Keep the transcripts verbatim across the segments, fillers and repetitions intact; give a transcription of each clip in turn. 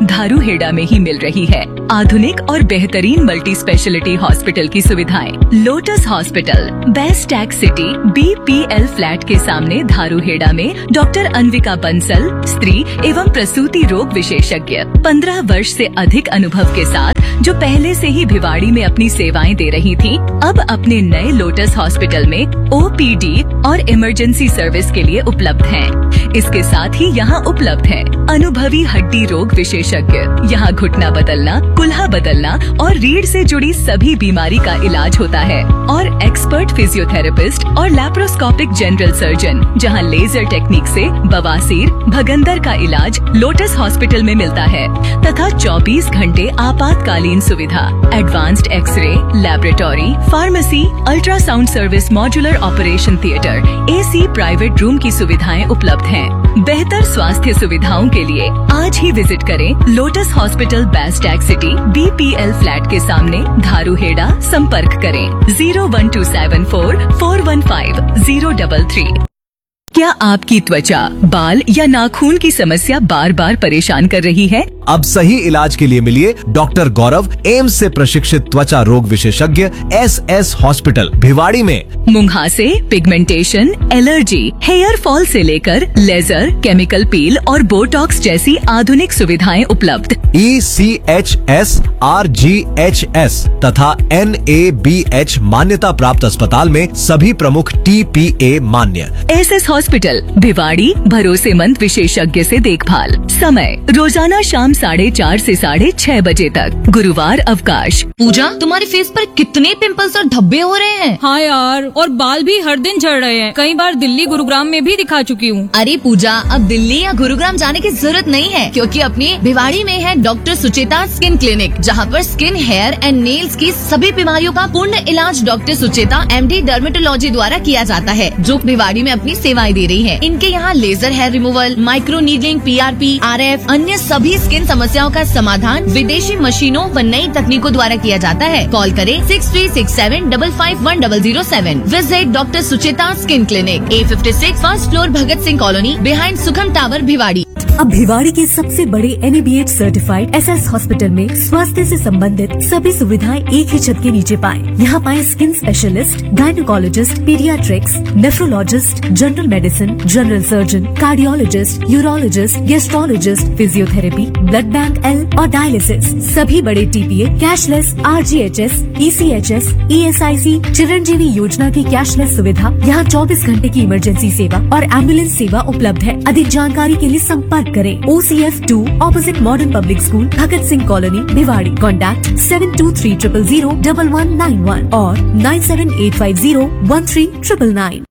धारूहेड़ा में ही मिल रही है। आधुनिक और बेहतरीन मल्टी स्पेशलिटी हॉस्पिटल की सुविधाएं। Lotus hospital, best tax city, B P L flat के सामने धारूहेड़ा में डॉक्टर अन्विका बंसल, स्त्री एवं प्रसूति रोग विशेषज्ञ, पंद्रह वर्ष से अधिक अनुभव के साथ, जो पहले से ही भिवाड़ी में अपनी सेवाएं दे रही थीं, अब अपने नए लोटस हॉस्पिटल में ओ पी डी और इमरजेंसी सर्विस के लिए उपलब्ध हैं। इसके साथ ही यहाँ उपलब्ध है अनुभवी हड्डी रोग विशेषज्ञ। यहाँ घुटना बदलना, कुल्हा बदलना और रीढ़ से जुड़ी सभी बीमारी का इलाज होता है। और एक्सपर्ट फिजियोथेरेपिस्ट और लैप्रोस्कोपिक जनरल सर्जन, जहाँ लेजर टेक्निक से बवासीर, भगंदर का इलाज लोटस हॉस्पिटल में मिलता है तथा चौबीस घंटे आपातकालीन सुविधा, advanced x ray, laboratory, pharmacy, ultrasound service, modular operation theatre, ए सी प्राइवेट रूम की सुविधाएं उपलब्ध हैं। बेहतर स्वास्थ्य सुविधाओं के लिए आज ही विजिट करें lotus hospital, best tax city, B P L flat के सामने, धारूहेड़ा। संपर्क करें zero one two seven four four one five zero double three. क्या आपकी त्वचा, बाल या नाखून की समस्या बार बार परेशान कर रही है? अब सही इलाज के लिए मिलिए डॉक्टर गौरव, एम्स से प्रशिक्षित त्वचा रोग विशेषज्ञ, एस एस हॉस्पिटल भिवाड़ी में। मुंहासे, पिगमेंटेशन, एलर्जी, हेयर फॉल से लेकर लेजर, केमिकल पील और बोटॉक्स जैसी आधुनिक सुविधाएं उपलब्ध। ई C H S, R G H S तथा एन ए बी एच मान्यता प्राप्त अस्पताल में सभी प्रमुख टी पी ए मान्य। एस एस हॉस्पिटल भिवाड़ी, भरोसेमंद विशेषज्ञ से देखभाल। समय रोजाना शाम साढ़े चार से साढ़े छह बजे तक। गुरुवार अवकाश। पूजा, तुम्हारे फेस पर कितने पिंपल्स और धब्बे हो रहे हैं? हाँ यार, और बाल भी हर दिन झड़ रहे हैं। कई बार दिल्ली, गुरुग्राम में भी दिखा चुकी हूँ। अरे पूजा, अब दिल्ली या गुरुग्राम जाने की जरूरत नहीं है, क्योंकि अपनी भिवाड़ी में है डॉक्टर सुचेता स्किन क्लिनिक, जहाँ पर स्किन, हेयर एंड नेल्स की सभी बीमारियों का पूर्ण इलाज doctor Sucheta M D dermatology द्वारा किया जाता है, जो भिवाड़ी में अपनी सेवाएं दे रही है। इनके यहाँ laser hair removal, micro needling, P R P, R F, अन्य सभी स्किन समस्याओं का समाधान विदेशी मशीनों व नई तकनीकों द्वारा किया जाता है। कॉल करें six three six seven double five one double zero seven. Visit doctor Sucheta skin clinic, ए fifty six, first floor, Bhagat Singh colony, behind सुखम टावर, भिवाड़ी। अब भिवाड़ी के सबसे बड़े N A B H certified S S hospital में स्वास्थ्य से संबंधित सभी सुविधाएं एक ही छत के नीचे पाएं। यहाँ पाएं skin specialist, gynaecologist, paediatrics, nephrologist, general medicine, general surgeon, cardiologist, urologist, gastrologist, physiotherapy, blood bank L और डायलिसिस। सभी बड़े T P A, cashless, R G H S, E C H S, E S I सी, चिरंजीवी योजना की cashless सुविधा। यहाँ चौबीस घंटे की इमरजेंसी सेवा और एम्बुलेंस सेवा उपलब्ध है। अधिक जानकारी के लिए संपर्क करें ओ C F two, opposite modern public school, Bhagat Singh colony, Bhiwadi. Contact seven to three triple zero double one nine one और nine seven eight five zero one three triple nine.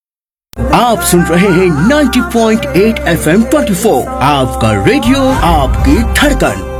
आप सुन रहे हैं ninety point eight F M twenty four, आपका radio, आपकी धड़कन।